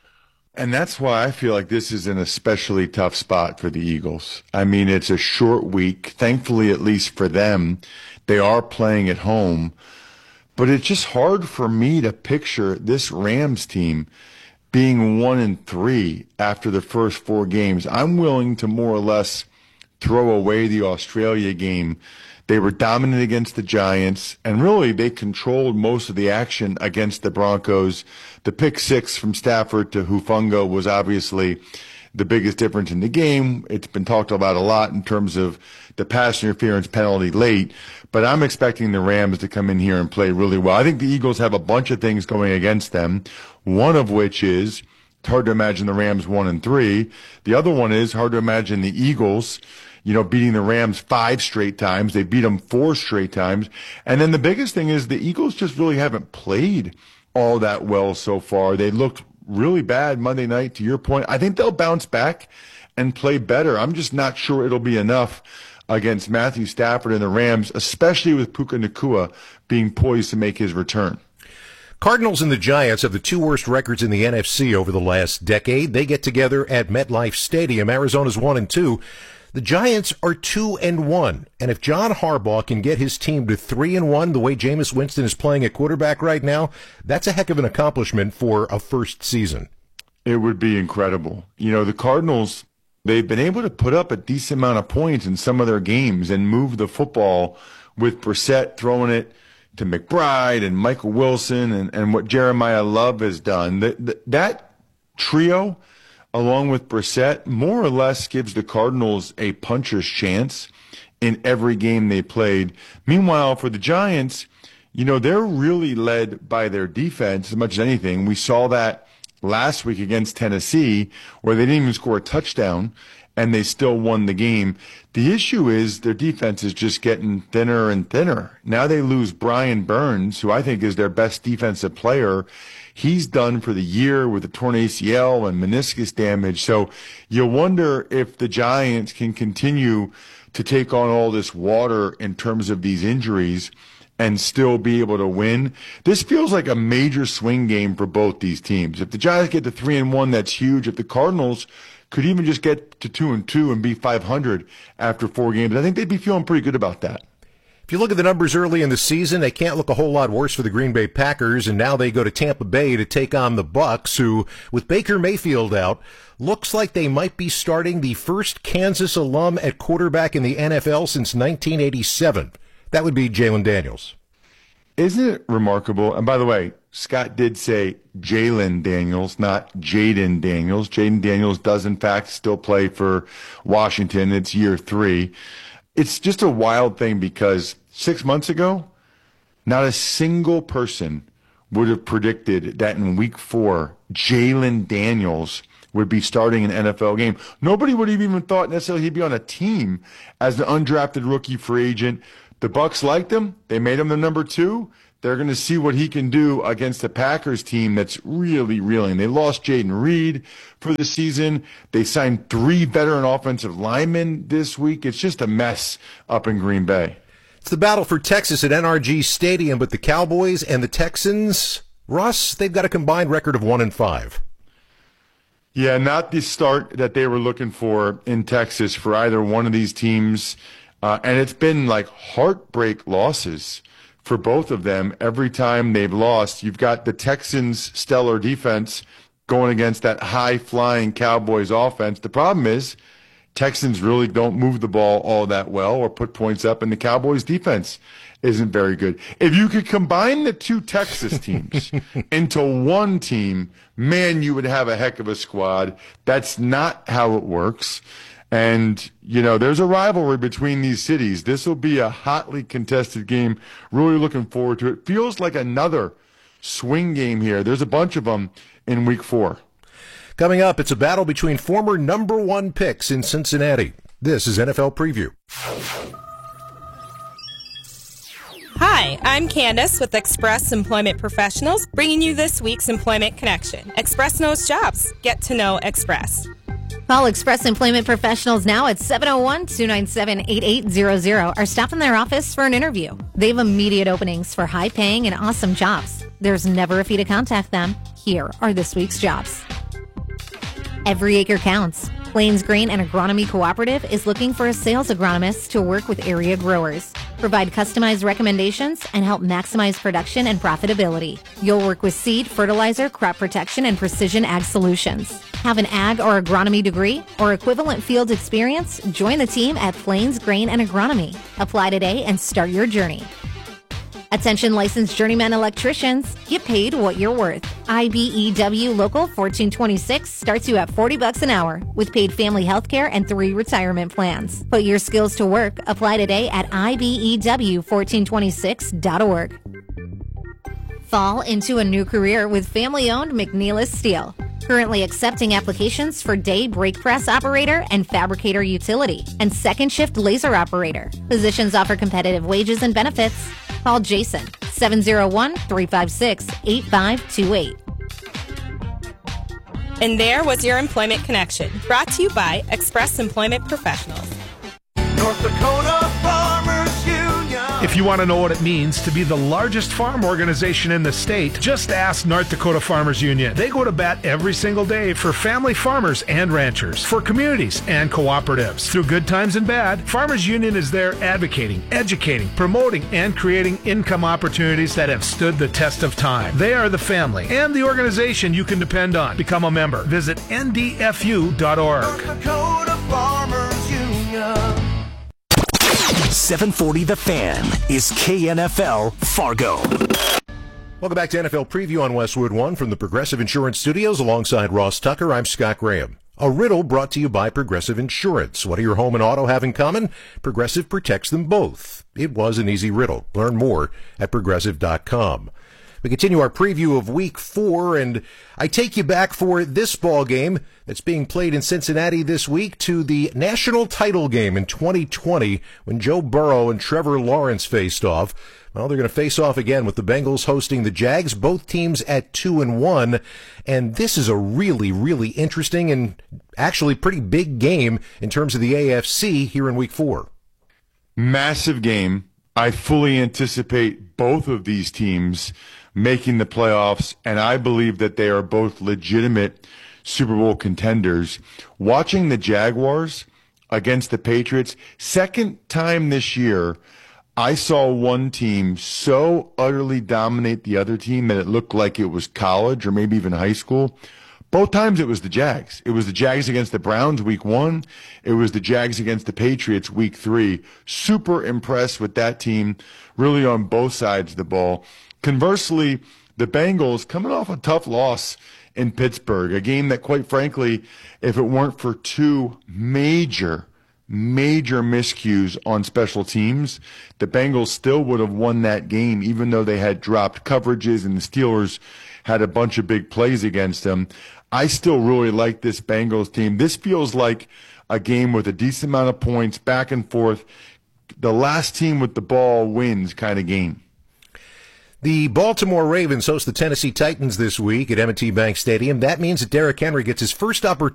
And that's why I feel like this is an especially tough spot for the Eagles. I mean, it's a short week. Thankfully, at least for them, they are playing at home. But it's just hard for me to picture this Rams team being one and three after the first four games. I'm willing to more or less throw away the Australia game. They were dominant against the Giants, and really they controlled most of the action against the Broncos. The pick six from Stafford to Hufanga was obviously the biggest difference in the game. It's been talked about a lot in terms of the pass interference penalty late, but I'm expecting the Rams to come in here and play really well. I think the Eagles have a bunch of things going against them, one of which is it's hard to imagine the Rams one and three. The other one is hard to imagine the Eagles, you know, beating the Rams five straight times. They beat them four straight times. And then the biggest thing is the Eagles just really haven't played all that well so far. They looked really bad Monday night, to your point. I think they'll bounce back and play better. I'm just not sure it'll be enough against Matthew Stafford and the Rams, especially with Puka Nacua being poised to make his return. Cardinals and the Giants have the two worst records in the N F C over the last decade. They get together at MetLife Stadium. Arizona's one and two. The Giants are two and one. And if John Harbaugh can get his team to three and one, the way Jameis Winston is playing at quarterback right now, that's a heck of an accomplishment for a first season. It would be incredible. You know, the Cardinals, they've been able to put up a decent amount of points in some of their games and move the football with Brissett throwing it to McBride and Michael Wilson and, and what Jeremiah Love has done. That, that, that trio, along with Brissett, more or less gives the Cardinals a puncher's chance in every game they played. Meanwhile, for the Giants, you know, they're really led by their defense as much as anything. We saw that last week against Tennessee, where they didn't even score a touchdown, and they still won the game. The issue is their defense is just getting thinner and thinner. Now they lose Brian Burns, who I think is their best defensive player. He's done for the year with a torn A C L and meniscus damage. So you wonder if the Giants can continue to take on all this water in terms of these injuries and still be able to win. This feels like a major swing game for both these teams. If the Giants get to three and one, that's huge. If the Cardinals could even just get to two and two and be five hundred after four games, I think they'd be feeling pretty good about that. If you look at the numbers early in the season, they can't look a whole lot worse for the Green Bay Packers, and now they go to Tampa Bay to take on the Bucs, who, with Baker Mayfield out, looks like they might be starting the first Kansas alum at quarterback in the N F L since nineteen eighty-seven. That would be Jalen Daniels. Isn't it remarkable? And by the way, Scott did say Jalen Daniels, not Jaden Daniels. Jaden Daniels does, in fact, still play for Washington. It's year three. It's just a wild thing because six months ago, not a single person would have predicted that in week four, Jalen Daniels would be starting an N F L game. Nobody would have even thought necessarily he'd be on a team as an undrafted rookie free agent. The Bucs liked him. They made him the number two. They're going to see what he can do against the Packers team that's really reeling. They lost Jaden Reed for the season. They signed three veteran offensive linemen this week. It's just a mess up in Green Bay. It's the battle for Texas at N R G Stadium, but the Cowboys and the Texans, Russ, they've got a combined record of one and five. Yeah, not the start that they were looking for in Texas for either one of these teams. Uh, and it's been like heartbreak losses for both of them every time they've lost. You've got the Texans' stellar defense going against that high-flying Cowboys offense. The problem is Texans really don't move the ball all that well or put points up, and the Cowboys' defense isn't very good. If you could combine the two Texas teams into one team, man, you would have a heck of a squad. That's not how it works. And, you know, there's a rivalry between these cities. This will be a hotly contested game. Really looking forward to it. Feels like another swing game here. There's a bunch of them in week four. Coming up, it's a battle between former number one picks in Cincinnati. This is N F L Preview. Hi, I'm Candace with Express Employment Professionals, bringing you this week's Employment Connection. Express knows jobs. Get to know Express. Call Express Employment Professionals now at seven oh one, two nine seven, eight eight zero zero or stop in their office for an interview. They have immediate openings for high-paying and awesome jobs. There's never a fee to contact them. Here are this week's jobs. Every acre counts. Plains Grain and Agronomy Cooperative is looking for a sales agronomist to work with area growers, provide customized recommendations, and help maximize production and profitability. You'll work with seed, fertilizer, crop protection, and precision ag solutions. Have an ag or agronomy degree or equivalent field experience? Join the team at Plains Grain and Agronomy. Apply today and start your journey. Attention licensed journeyman electricians, get paid what you're worth. I B E W Local fourteen twenty-six starts you at forty bucks an hour with paid family health care and three retirement plans. Put your skills to work. Apply today at I B E W fourteen twenty-six dot org. Fall into a new career with family-owned McNeilus Steel. Currently accepting applications for day brake press operator and fabricator utility and second shift laser operator. Positions offer competitive wages and benefits. Call Jason, seven oh one, three five six, eight five two eight. And there was your Employment Connection, brought to you by Express Employment Professionals. North Dakota Farmers Union. If you want to know what it means to be the largest farm organization in the state, just ask North Dakota Farmers Union. They go to bat every single day for family farmers and ranchers, for communities and cooperatives. Through good times and bad, Farmers Union is there advocating, educating, promoting, and creating income opportunities that have stood the test of time. They are the family and the organization you can depend on. Become a member. Visit N D F U dot org. North Dakota Farmers Union. seven forty The Fan is K N F L Fargo. Welcome back to N F L Preview on Westwood One from the Progressive Insurance Studios alongside Ross Tucker. I'm Scott Graham. A riddle brought to you by Progressive Insurance. What do your home and auto have in common? Progressive protects them both. It was an easy riddle. Learn more at progressive dot com. We continue our preview of week four, and I take you back for this ball game that's being played in Cincinnati this week to the national title game in twenty twenty when Joe Burrow and Trevor Lawrence faced off. Well, they're going to face off again with the Bengals hosting the Jags, both teams at two and one. And this is a really, really interesting and actually pretty big game in terms of the A F C here in week four. Massive game. I fully anticipate both of these teams making the playoffs, and I believe that they are both legitimate Super Bowl contenders. Watching the Jaguars against the Patriots, second time this year, I saw one team so utterly dominate the other team that it looked like it was college or maybe even high school. Both times it was the Jags. It was the Jags against the Browns week one. It was the Jags against the Patriots week three. Super impressed with that team, really on both sides of the ball. Conversely, the Bengals coming off a tough loss in Pittsburgh, a game that, quite frankly, if it weren't for two major, major miscues on special teams, the Bengals still would have won that game, even though they had dropped coverages and the Steelers had a bunch of big plays against them. I still really like this Bengals team. This feels like a game with a decent amount of points, back and forth. The last team with the ball wins kind of game. The Baltimore Ravens host the Tennessee Titans this week at M and T Bank Stadium. That means that Derrick Henry gets his first oppor-